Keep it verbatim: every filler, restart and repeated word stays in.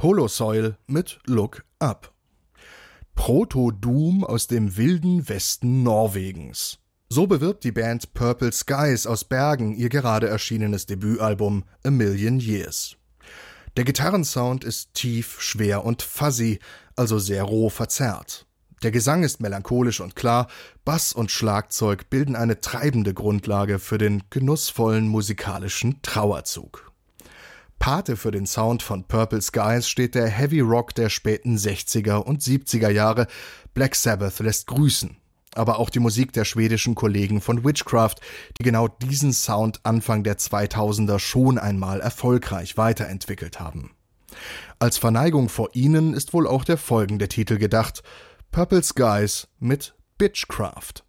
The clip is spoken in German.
Holosoil mit Look Up. Proto-Doom aus dem wilden Westen Norwegens. So bewirbt die Band Purple Skies aus Bergen ihr gerade erschienenes Debütalbum A Million Years. Der Gitarrensound ist tief, schwer und fuzzy, also sehr roh verzerrt. Der Gesang ist melancholisch und klar, Bass und Schlagzeug bilden eine treibende Grundlage für den genussvollen musikalischen Trauerzug. Pate für den Sound von Purple Skies steht der Heavy Rock der späten sechziger und siebziger Jahre. Black Sabbath lässt grüßen. Aber auch die Musik der schwedischen Kollegen von Witchcraft, die genau diesen Sound Anfang der zweitausender schon einmal erfolgreich weiterentwickelt haben. Als Verneigung vor ihnen ist wohl auch der folgende Titel gedacht: Purple Skies mit Bitchcraft.